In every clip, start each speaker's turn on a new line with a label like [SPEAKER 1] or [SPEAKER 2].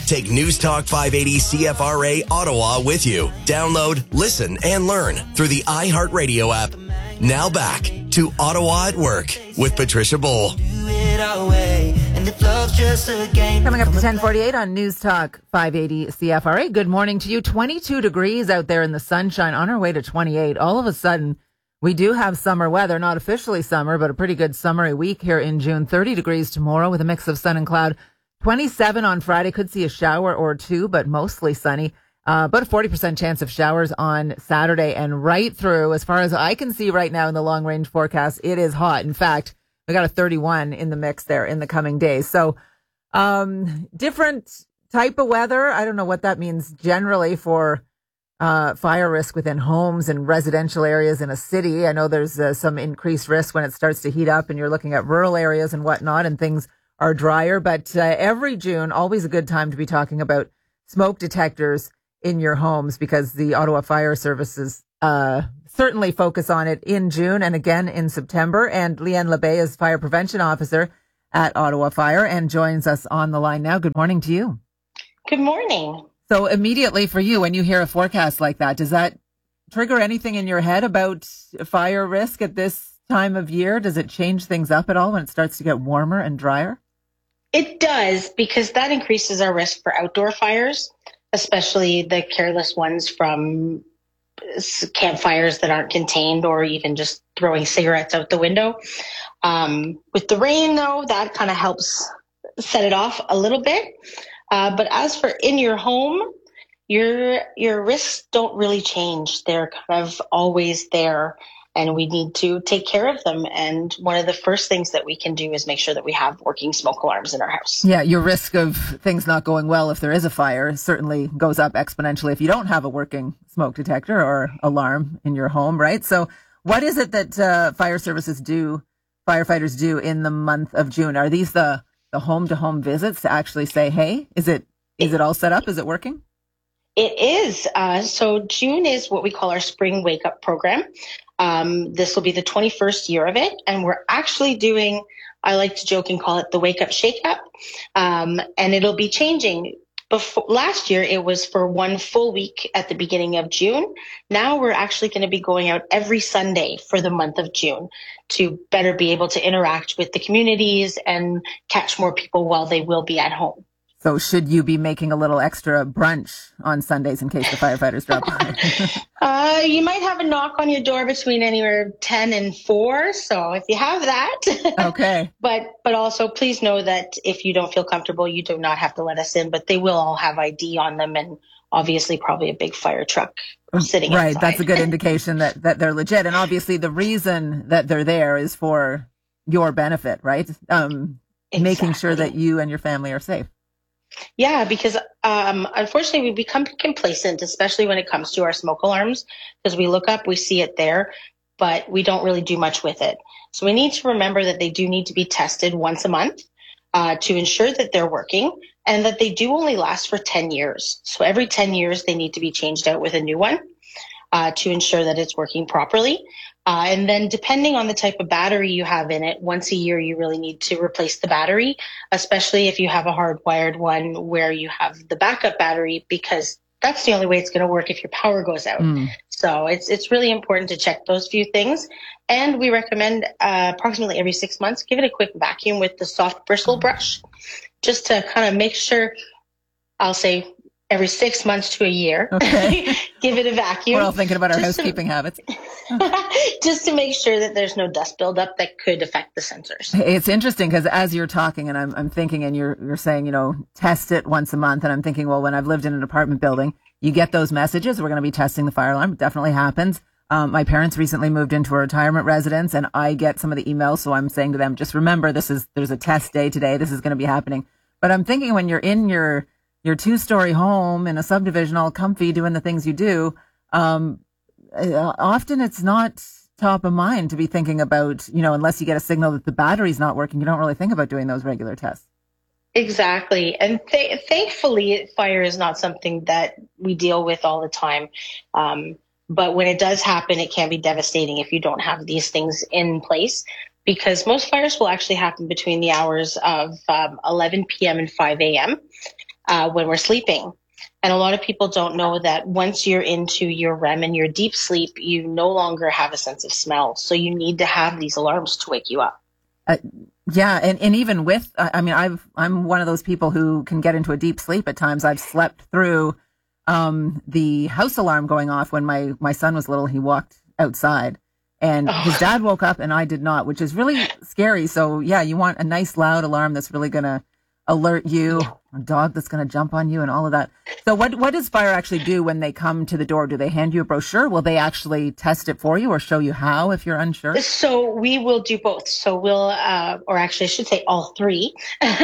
[SPEAKER 1] Take News Talk 580 CFRA Ottawa with you. Download, listen, and learn through the iHeartRadio app. Now back to Ottawa at Work with Patricia Bowl.
[SPEAKER 2] Coming up to 10:48 on News Talk 580 CFRA. Good morning to you. 22 degrees out there in the sunshine, on our way to 28. All of a sudden, we do have summer weather, not officially summer, but a pretty good summery week here in June. 30 degrees tomorrow with a mix of sun and cloud. 27 on Friday. Could see a shower or two, but mostly sunny. But a 40% chance of showers on Saturday, and right through, as far as I can see right now in the long range forecast, it is hot. In fact, we got a 31 in the mix there in the coming days. So, different type of weather. I don't know what that means generally for fire risk within homes and residential areas in a city. I know there's some increased risk when it starts to heat up and you're looking at rural areas and whatnot, and things are drier. But every June, always a good time to be talking about smoke detectors in your homes, because the Ottawa Fire Services certainly focus on it in June and again in September. And Leanne Labbé is Fire Prevention Officer at Ottawa Fire and joins us on the line now. Good morning to you.
[SPEAKER 3] Good morning.
[SPEAKER 2] So immediately for you, when you hear a forecast like that, does that trigger anything in your head about fire risk at this time of year? Does it change things up at all when it starts to get warmer and drier?
[SPEAKER 3] It does, because that increases our risk for outdoor fires, especially the careless ones from campfires that aren't contained, or even just throwing cigarettes out the window. With the rain, though, that kind of helps set it off a little bit. But as for in your home, your risks don't really change. They're kind of always there, and we need to take care of them. And one of the first things that we can do is make sure that we have working smoke alarms in our house.
[SPEAKER 2] Yeah, your risk of things not going well if there is a fire certainly goes up exponentially if you don't have a working smoke detector or alarm in your home, right? So what is it that fire services do, firefighters do in the month of June? Are these the home-to-home visits to actually say, hey, is it all set up? Is it working?
[SPEAKER 3] It is. So June is what we call our spring wake-up program. This will be the 21st year of it, and we're actually doing, I like to joke and call it the wake-up shake-up, and it'll be changing. Last year, it was for one full week at the beginning of June. Now we're actually going to be going out every Sunday for the month of June to better be able to interact with the communities and catch more people while they will be at home.
[SPEAKER 2] So should you be making a little extra brunch on Sundays in case the firefighters drop by?
[SPEAKER 3] You might have a knock on your door between anywhere 10 and 4. So if you have that.
[SPEAKER 2] Okay.
[SPEAKER 3] But also please know that if you don't feel comfortable, you do not have to let us in, but they will all have ID on them, and obviously probably a big fire truck sitting
[SPEAKER 2] right.
[SPEAKER 3] outside.
[SPEAKER 2] That's a good indication that they're legit. And obviously the reason that they're there is for your benefit, right?
[SPEAKER 3] Exactly.
[SPEAKER 2] Making sure that you and your family are safe.
[SPEAKER 3] Yeah, because unfortunately we become complacent, especially when it comes to our smoke alarms, because we look up, we see it there, but we don't really do much with it. So we need to remember that they do need to be tested once a month to ensure that they're working, and that they do only last for 10 years. So every 10 years they need to be changed out with a new one to ensure that it's working properly. And then depending on the type of battery you have in it, once a year you really need to replace the battery, especially if you have a hardwired one where you have the backup battery, because that's the only way it's going to work if your power goes out. So it's really important to check those few things. And we recommend approximately every 6 months, give it a quick vacuum with the soft bristle brush, just to kind of make sure, I'll say every 6 months to a year.
[SPEAKER 2] Okay.
[SPEAKER 3] Give it a vacuum.
[SPEAKER 2] We're all thinking about our housekeeping habits.
[SPEAKER 3] Just to make sure that there's no dust buildup that could affect the sensors.
[SPEAKER 2] It's interesting because as you're talking and I'm thinking, and you're saying, test it once a month. And I'm thinking, well, when I've lived in an apartment building, you get those messages. We're going to be testing the fire alarm. It definitely happens. My parents recently moved into a retirement residence, and I get some of the emails. So I'm saying to them, just remember, there's a test day today. This is going to be happening. But I'm thinking when you're in your 2-story home in a subdivision, all comfy, doing the things you do, often it's not top of mind to be thinking about, unless you get a signal that the battery's not working, you don't really think about doing those regular tests.
[SPEAKER 3] Exactly. And thankfully, fire is not something that we deal with all the time. But when it does happen, it can be devastating if you don't have these things in place, because most fires will actually happen between the hours of 11 p.m. and 5 a.m. when we're sleeping. And a lot of people don't know that once you're into your REM and your deep sleep, you no longer have a sense of smell. So you need to have these alarms to wake you up.
[SPEAKER 2] Yeah. And even with, I'm one of those people who can get into a deep sleep at times. I've slept through the house alarm going off when my son was little. He walked outside and his dad woke up and I did not, which is really scary. So yeah, you want a nice loud alarm that's really going to alert you, a dog that's going to jump on you and all of that. So what does Fire actually do when they come to the door? Do they hand you a brochure? Will they actually test it for you or show you how if you're unsure?
[SPEAKER 3] So we will do both. So we'll, or actually I should say all three.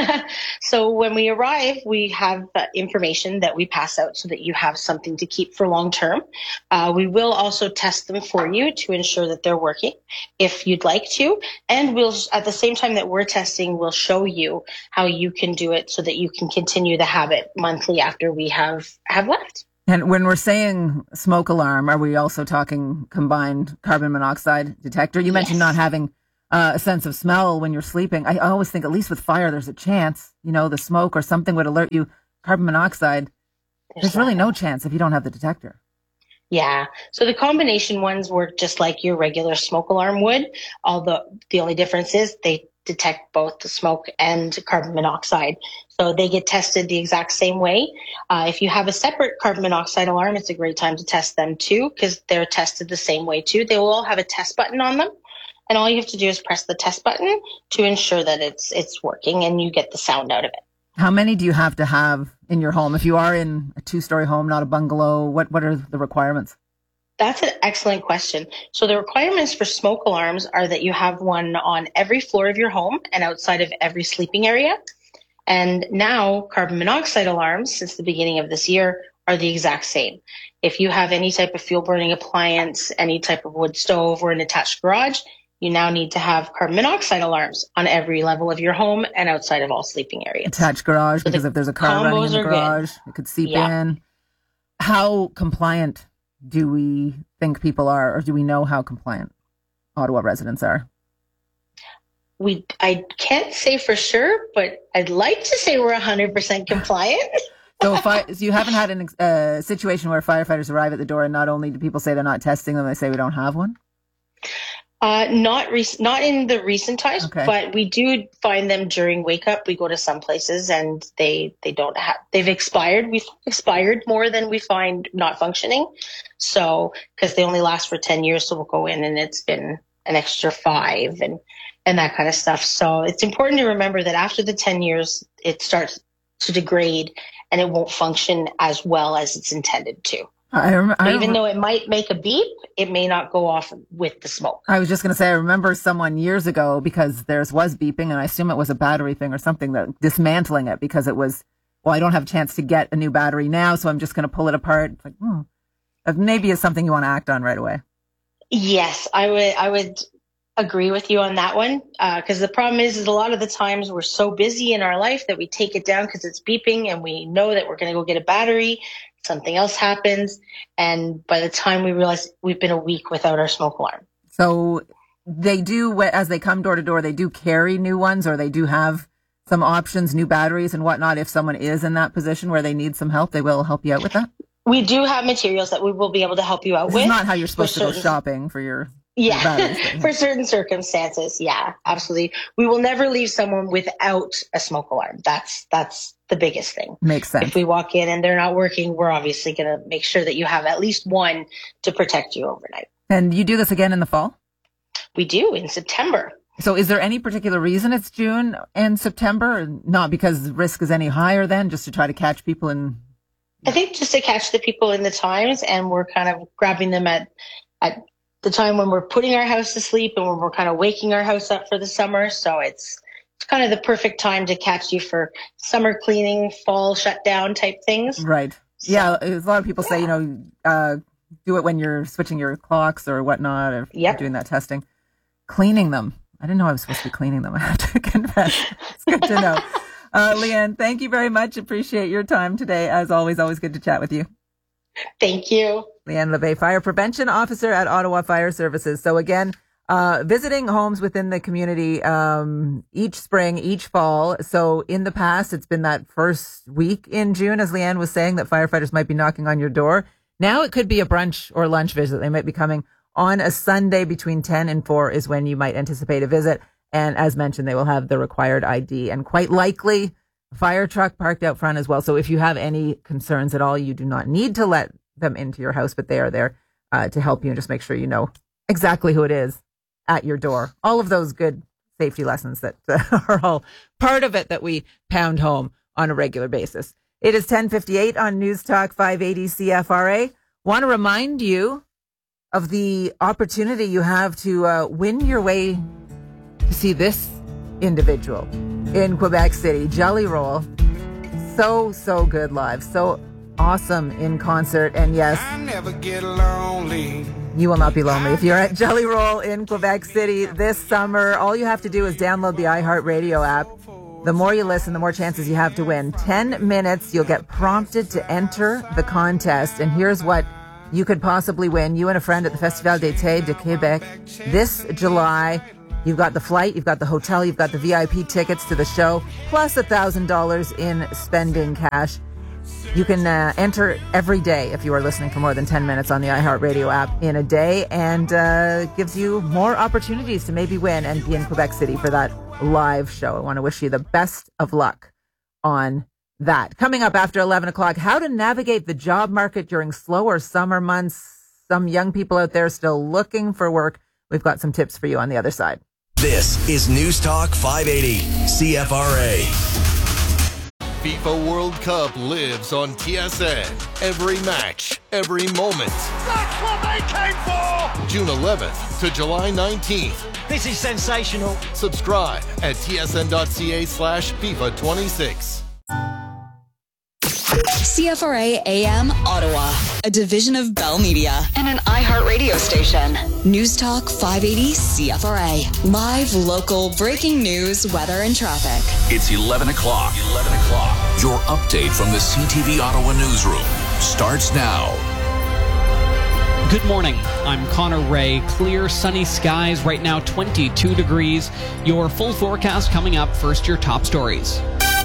[SPEAKER 3] So when we arrive, we have information that we pass out so that you have something to keep for long term. We will also test them for you to ensure that they're working if you'd like to. And we'll, at the same time that we're testing, we'll show you how you can do it so that you can continue the habit monthly after we have left.
[SPEAKER 2] And when we're saying smoke alarm, are we also talking combined carbon monoxide detector? You mentioned not having a sense of smell when you're sleeping. I always think, at least with fire, there's a chance, the smoke or something would alert you. Carbon monoxide, there's really no chance if you don't have the detector.
[SPEAKER 3] Yeah. So the combination ones work just like your regular smoke alarm would, although the only difference is they detect both the smoke and carbon monoxide. So they get tested the exact same way. If you have a separate carbon monoxide alarm, it's a great time to test them too, because they're tested the same way too. They will all have a test button on them. And all you have to do is press the test button to ensure that it's working and you get the sound out of it.
[SPEAKER 2] How many do you have to have in your home? If you are in a 2-story home, not a bungalow, what are the requirements?
[SPEAKER 3] That's an excellent question. So the requirements for smoke alarms are that you have one on every floor of your home and outside of every sleeping area. And now carbon monoxide alarms, since the beginning of this year, are the exact same. If you have any type of fuel burning appliance, any type of wood stove or an attached garage, you now need to have carbon monoxide alarms on every level of your home and outside of all sleeping areas.
[SPEAKER 2] Attached garage, because if there's a car running in the garage, it could seep in. How compliant do we think people are, or do we know how compliant Ottawa residents are?
[SPEAKER 3] I can't say for sure, but I'd like to say we're 100% compliant.
[SPEAKER 2] So you haven't had a situation where firefighters arrive at the door and not only do people say they're not testing them, they say we don't have one?
[SPEAKER 3] Not in the recent times, but we do find them during wake up. We go to some places and they don't have, they've expired. We've expired more than we find not functioning. So, cause they only last for 10 years. So we'll go in and it's been an extra 5 and that kind of stuff. So it's important to remember that after the 10 years, it starts to degrade and it won't function as well as it's intended to. Even though it might make a beep, it may not go off with the smoke.
[SPEAKER 2] I was just going to say, I remember someone years ago, because theirs was beeping, and I assume it was a battery thing or something, that dismantling it because it was, well, I don't have a chance to get a new battery now, so I'm just going to pull it apart. It's like, maybe it's something you want to act on right away.
[SPEAKER 3] Yes, I would agree with you on that one. Because the problem is a lot of the times we're so busy in our life that we take it down because it's beeping and we know that we're going to go get a battery. Something else happens. And by the time we realize, we've been a week without our smoke alarm.
[SPEAKER 2] So they do, as they come door to door, they do carry new ones, or they do have some options, new batteries and whatnot. If someone is in that position where they need some help, they will help you out with that?
[SPEAKER 3] We do have materials that we will be able to help you out with.
[SPEAKER 2] It's not how you're supposed to go shopping for your batteries.
[SPEAKER 3] For certain circumstances. Yeah, absolutely. We will never leave someone without a smoke alarm. That's the biggest thing.
[SPEAKER 2] Makes sense.
[SPEAKER 3] If we walk in and they're not working, we're obviously going to make sure that you have at least one to protect you overnight.
[SPEAKER 2] And you do this again in the fall?
[SPEAKER 3] We do, in September.
[SPEAKER 2] So is there any particular reason it's June and September? Not because risk is any higher then, just to try to catch people in?
[SPEAKER 3] I think just to catch the people in the times, and we're kind of grabbing them at the time when we're putting our house to sleep and when we're kind of waking our house up for the summer. So it's kind of the perfect time to catch you for summer cleaning, fall shutdown type things.
[SPEAKER 2] Right. So, yeah. A lot of people say, do it when you're switching your clocks or whatnot, or doing that testing. Cleaning them. I didn't know I was supposed to be cleaning them. I have to confess. It's good to know. Leanne, thank you very much. Appreciate your time today. As always good to chat with you.
[SPEAKER 3] Thank you.
[SPEAKER 2] Leanne LeVay, Fire Prevention Officer at Ottawa Fire Services. So again, visiting homes within the community each spring, each fall. So in the past, it's been that first week in June, as Leanne was saying, that firefighters might be knocking on your door. Now it could be a brunch or lunch visit. They might be coming on a Sunday between 10 and 4 is when you might anticipate a visit. And as mentioned, they will have the required ID and quite likely a fire truck parked out front as well. So if you have any concerns at all, you do not need to let them into your house, but they are there to help you and just make sure you know exactly who it is at your door. All of those good safety lessons that are all part of it that we pound home on a regular basis. It is 10:58 on News Talk 580 CFRA. Want to remind you of the opportunity you have to win your way to see this individual in Quebec City, Jelly Roll. So good live. So awesome in concert. And yes, I never get lonely. You will not be lonely if you're at Jelly Roll in Quebec City this summer. All you have to do is download the iHeartRadio app. The more you listen, the more chances you have to win. 10 minutes, you'll get prompted to enter the contest. And here's what you could possibly win. You and a friend at the Festival d'été de Québec this July. You've got the flight, you've got the hotel, you've got the VIP tickets to the show, plus $1,000 in spending cash. You can enter every day if you are listening for more than 10 minutes on the iHeartRadio app in a day, and gives you more opportunities to maybe win and be in Quebec City for that live show. I want to wish you the best of luck on that. Coming up after 11 o'clock, how to navigate the job market during slower summer months. Some young people out there still looking for work. We've got some tips for you on the other side.
[SPEAKER 1] This is News Talk 580 CFRA.
[SPEAKER 4] FIFA World Cup lives on TSN. Every match, every moment.
[SPEAKER 5] That's what they came for!
[SPEAKER 4] June 11th to July 19th.
[SPEAKER 5] This is sensational.
[SPEAKER 4] Subscribe at tsn.ca/FIFA 26.
[SPEAKER 6] CFRA AM Ottawa, a division of Bell Media and an iHeartRadio station. News Talk 580 CFRA. Live, local, breaking news, weather, and traffic.
[SPEAKER 7] It's 11 o'clock. 11 o'clock. Your update from the CTV Ottawa newsroom starts now.
[SPEAKER 8] Good morning. I'm Connor Ray. Clear, sunny skies. Right now, 22 degrees. Your full forecast coming up. First, your top stories.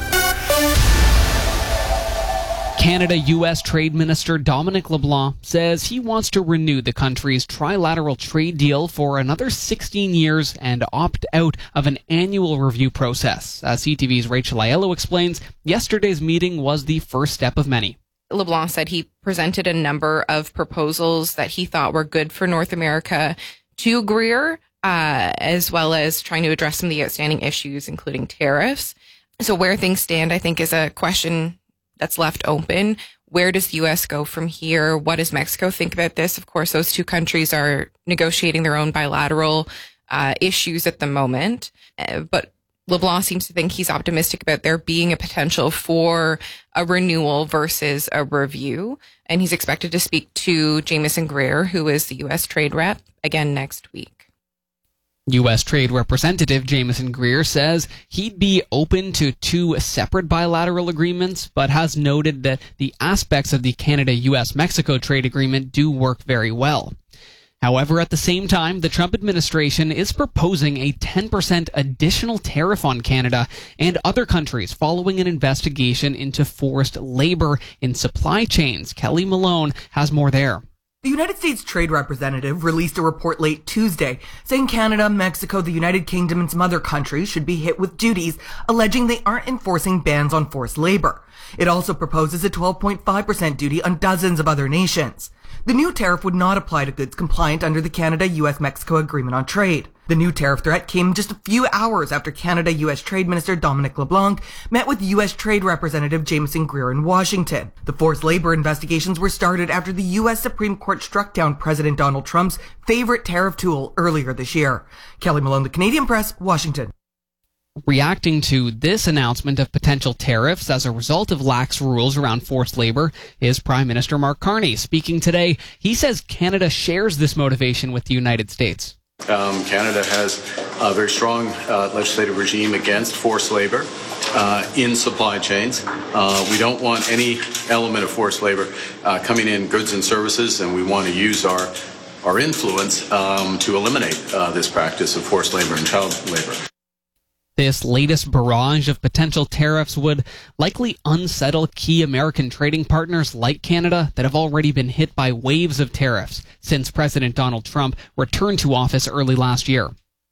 [SPEAKER 8] Canada-U.S. Trade Minister Dominic LeBlanc says he wants to renew the country's trilateral trade deal for another 16 years and opt out of an annual review process. As CTV's Rachel Aiello explains, yesterday's meeting was the first step of many.
[SPEAKER 9] LeBlanc said he presented a number of proposals that he thought were good for North America to Greer, as well as trying to address some of the outstanding issues, including tariffs. So where things stand, I think, is a question that's left open. Where does the U.S. go from here? What does Mexico think about this? Of course, those two countries are negotiating their own bilateral issues at the moment. But LeBlanc seems to think he's optimistic about there being a potential for a renewal versus a review. And he's expected to speak to Jamieson Greer, who is the U.S. trade rep, again next week.
[SPEAKER 8] U.S. Trade Representative Jamieson Greer says he'd be open to two separate bilateral agreements, but has noted that the aspects of the Canada-U.S.-Mexico trade agreement do work very well. However, at the same time, the Trump administration is proposing a 10% additional tariff on Canada and other countries following an investigation into forced labor in supply chains. Kelly Malone has more there.
[SPEAKER 10] The United States Trade Representative released a report late Tuesday saying Canada, Mexico, the United Kingdom, and some other countries should be hit with duties, alleging they aren't enforcing bans on forced labor. It also proposes a 12.5% duty on dozens of other nations. The new tariff would not apply to goods compliant under the Canada-U.S.-Mexico Agreement on Trade. The new tariff threat came just a few hours after Canada-U.S. Trade Minister Dominic LeBlanc met with U.S. Trade Representative Jamieson Greer in Washington. The forced labor investigations were started after the U.S. Supreme Court struck down President Donald Trump's favorite tariff tool earlier this year. Kelly Malone, The Canadian Press, Washington.
[SPEAKER 8] Reacting to this announcement of potential tariffs as a result of lax rules around forced labor is Prime Minister Mark Carney. Speaking today, he says Canada shares this motivation with the United States.
[SPEAKER 11] Canada has a very strong legislative regime against forced labor in supply chains. We don't want any element of forced labor coming in goods and services, and we want to use our our influence to eliminate this practice of forced labor and child labor.
[SPEAKER 8] This latest barrage of potential tariffs would likely unsettle key American trading partners like Canada that have already been hit by waves of tariffs since President Donald Trump returned to office early last year.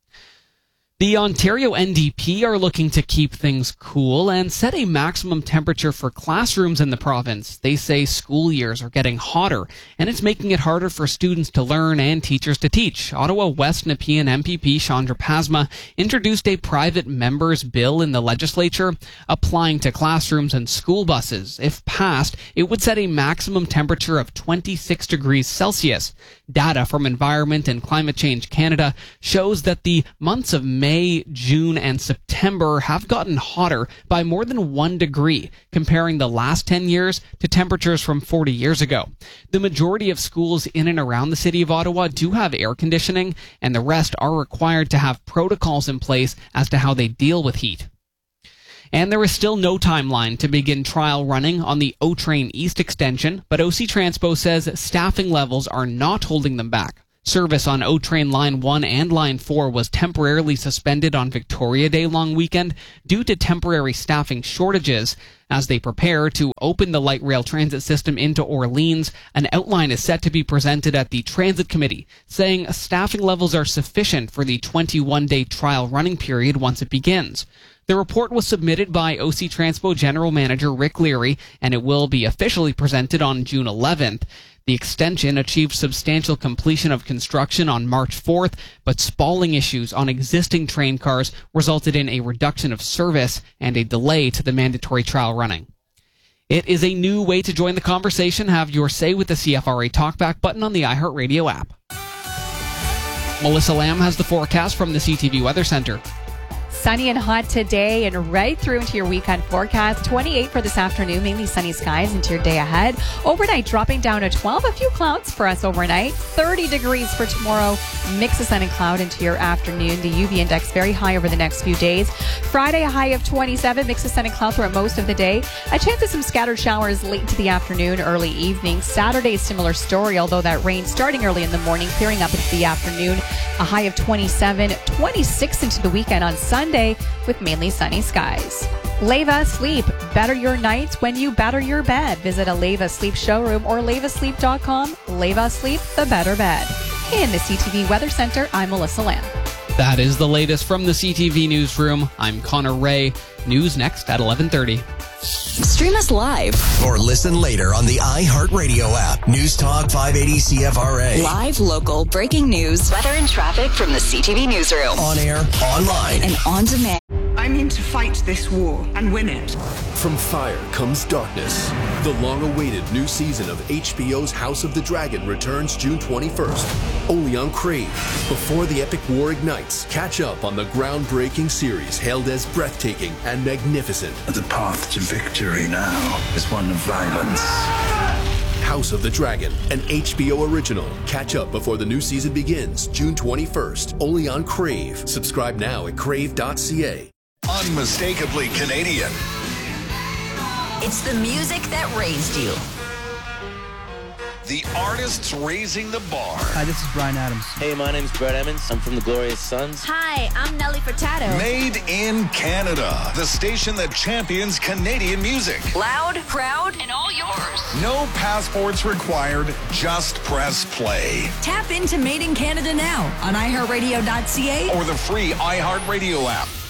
[SPEAKER 8] The Ontario NDP are looking to keep things cool and set a maximum temperature for classrooms in the province. They say school years are getting hotter, and it's making it harder for students to learn and teachers to teach. Ottawa West Nepean MPP Chandra Pasma introduced a private member's bill in the legislature applying to classrooms and school buses. If passed, it would set a maximum temperature of 26 degrees Celsius. Data from Environment and Climate Change Canada shows that the months of May, June, and September have gotten hotter by more than 1 degree, comparing the last 10 years to temperatures from 40 years ago. The majority of schools in and around the city of Ottawa do have air conditioning, and the rest are required to have protocols in place as to how they deal with heat. And there is still no timeline to begin trial running on the O-Train East extension, but OC Transpo says staffing levels are not holding them back. Service on O-Train Line 1 and Line 4 was temporarily suspended on Victoria Day long weekend due to temporary staffing shortages. As they prepare to open the light rail transit system into Orleans, an outline is set to be presented at the Transit Committee, saying staffing levels are sufficient for the 21-day trial running period once it begins. The report was submitted by OC Transpo General Manager Rick Leary, and it will be officially presented on June 11th. The extension achieved substantial completion of construction on March 4th, but spalling issues on existing train cars resulted in a reduction of service and a delay to the mandatory trial running. It is a new way to join the conversation. Have your say with the CFRA Talkback button on the iHeartRadio app. Melissa Lamb has the forecast from the CTV Weather Center.
[SPEAKER 12] Sunny and hot today and right through into your weekend forecast. 28 for this afternoon, mainly sunny skies into your day ahead. Overnight dropping down to 12. A few clouds for us overnight. 30 degrees for tomorrow. Mix of sun and cloud into your afternoon. The UV index very high over the next few days. Friday, a high of 27. Mix of sun and cloud throughout most of the day. A chance of some scattered showers late into the afternoon, early evening. Saturday, similar story, although that rain starting early in the morning, clearing up into the afternoon. A high of 27. 26 into the weekend on Sunday with mainly sunny skies. Leva Sleep. Better your nights when you better your bed. Visit a Leva Sleep showroom or levasleep.com. Leva Sleep, the better bed. In the CTV Weather Center, I'm Melissa Lamb.
[SPEAKER 8] That is the latest from the CTV Newsroom. I'm Connor Ray. News next at 11:30.
[SPEAKER 6] Stream us live
[SPEAKER 1] or listen later on the iHeartRadio app. News Talk 580 CFRA.
[SPEAKER 6] Live, local, breaking news, weather and traffic from the CTV Newsroom.
[SPEAKER 1] On air, online,
[SPEAKER 6] and on demand.
[SPEAKER 13] I'm in to fight this war and win it.
[SPEAKER 14] From fire comes darkness. The long-awaited new season of HBO's House of the Dragon returns June 21st, only on Crave. Before the epic war ignites, catch up on the groundbreaking series hailed as breathtaking and magnificent.
[SPEAKER 15] The path to victory now is one of violence.
[SPEAKER 14] House of the Dragon, an HBO original. Catch up before the new season begins June 21st, only on Crave. Subscribe now at crave.ca.
[SPEAKER 16] Unmistakably Canadian.
[SPEAKER 17] It's the music that raised you.
[SPEAKER 16] The artists raising the bar.
[SPEAKER 18] Hi, this is Bryan Adams.
[SPEAKER 19] Hey, my name's Brett Emmons. I'm from the Glorious Sons.
[SPEAKER 17] Hi, I'm Nelly Furtado.
[SPEAKER 16] Made in Canada. The station that champions Canadian music.
[SPEAKER 17] Loud, proud, and all yours.
[SPEAKER 16] No passports required. Just press play.
[SPEAKER 17] Tap into Made in Canada now on iHeartRadio.ca
[SPEAKER 16] or the free iHeartRadio app.